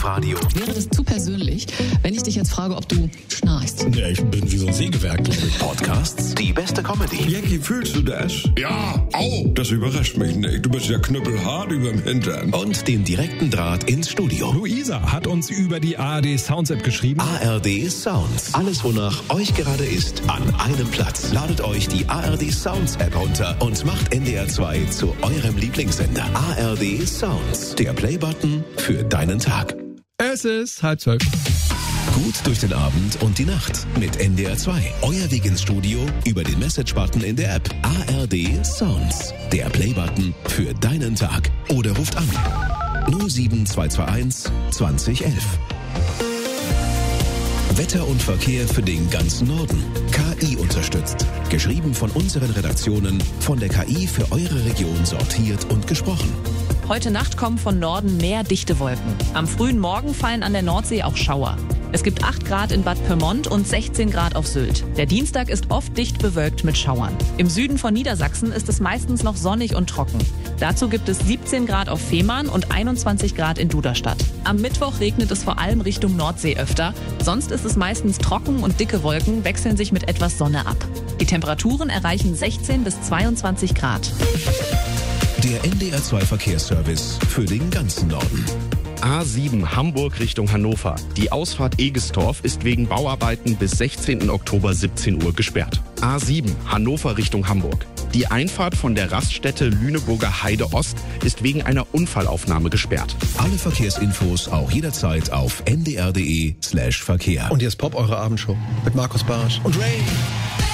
Radio. Wäre das zu persönlich, wenn ich dich jetzt frage, ob du schnarchst? Ja, ich bin wie so ein Sägewerk, glaube ich. Podcasts, die beste Comedy. Jackie, fühlst du das? Ja, au! Das überrascht mich nicht. Du bist ja knüppelhart überm Hintern. Und den direkten Draht ins Studio. Luisa hat uns über die ARD Sounds App geschrieben. ARD Sounds. Alles, wonach euch gerade ist, an einem Platz. Ladet euch die ARD Sounds App runter und macht NDR 2 zu eurem Lieblingssender. ARD Sounds. Der Playbutton für deinen Tag. Es ist 11:30. Gut durch den Abend und die Nacht mit NDR 2. Euer Weg ins Studio über den Message-Button in der App. ARD Sounds. Der Playbutton für deinen Tag. Oder ruft an 07221 2011. Wetter und Verkehr für den ganzen Norden. KI unterstützt. Geschrieben von unseren Redaktionen, von der KI für eure Region sortiert und gesprochen. Heute Nacht kommen von Norden mehr dichte Wolken. Am frühen Morgen fallen an der Nordsee auch Schauer. Es gibt 8 Grad in Bad Pyrmont und 16 Grad auf Sylt. Der Dienstag ist oft dicht bewölkt mit Schauern. Im Süden von Niedersachsen ist es meistens noch sonnig und trocken. Dazu gibt es 17 Grad auf Fehmarn und 21 Grad in Duderstadt. Am Mittwoch regnet es vor allem Richtung Nordsee öfter. Sonst ist es meistens trocken und dicke Wolken wechseln sich mit etwas Sonne ab. Die Temperaturen erreichen 16 bis 22 Grad. Der NDR 2 Verkehrsservice für den ganzen Norden. A7 Hamburg Richtung Hannover. Die Ausfahrt Egestorf ist wegen Bauarbeiten bis 16. Oktober 17 Uhr gesperrt. A7 Hannover Richtung Hamburg. Die Einfahrt von der Raststätte Lüneburger Heide Ost ist wegen einer Unfallaufnahme gesperrt. Alle Verkehrsinfos auch jederzeit auf ndr.de/Verkehr. Und hier ist Pop, eure Abendshow mit Markus Barsch und Ray.